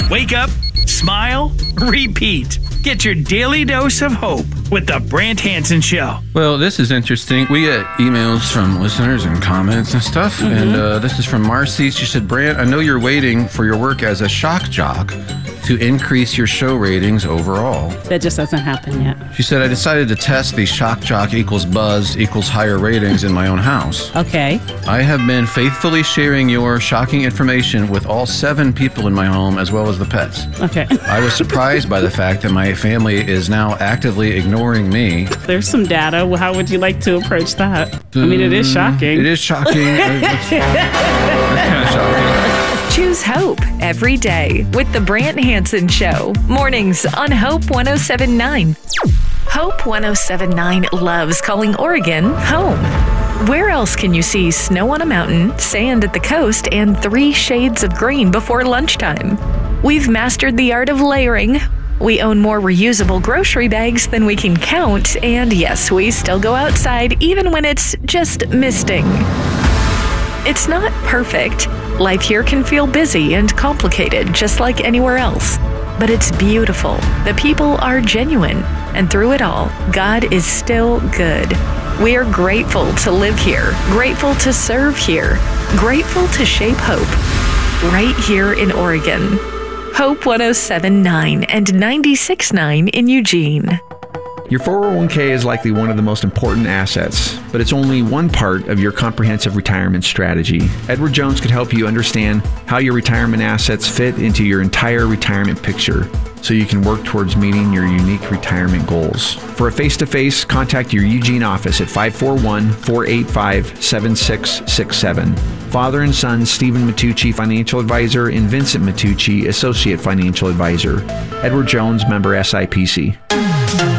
Wake up, smile, repeat. Get your daily dose of hope with the Brant Hansen Show. Well, this is interesting. We get emails from listeners and comments and stuff. And this is from Marcy. She said, Brant, I know you're waiting for your work as a shock jock to increase your show ratings overall. That just hasn't happened yet. She said, I decided to test the shock jock equals buzz equals higher ratings in my own house. Okay. I have been faithfully sharing your shocking information with all 7 people in my home as well as the pets. Okay. I was surprised by the fact that my family is now actively ignoring me. There's some data. How would you like to approach that? I mean, it is shocking. It is shocking. That's kind of shocking. Choose hope every day with the Brant Hansen Show. Mornings on Hope 107.9. Hope 107.9 loves calling Oregon home. Where else can you see snow on a mountain, sand at the coast, and 3 shades of green before lunchtime? We've mastered the art of layering. We own more reusable grocery bags than we can count, and yes, we still go outside even when it's just misting. It's not perfect. Life here can feel busy and complicated, just like anywhere else. But it's beautiful. The people are genuine. And through it all, God is still good. We are grateful to live here, grateful to serve here, grateful to shape hope. Right here in Oregon. Hope 107.9 and 96.9 in Eugene. Your 401k is likely one of the most important assets, but it's only one part of your comprehensive retirement strategy. Edward Jones could help you understand how your retirement assets fit into your entire retirement picture so you can work towards meeting your unique retirement goals. For a face-to-face, contact your Eugene office at 541-485-7667. Father and son, Stephen Matucci, Financial Advisor, and Vincent Matucci, Associate Financial Advisor. Edward Jones, member SIPC.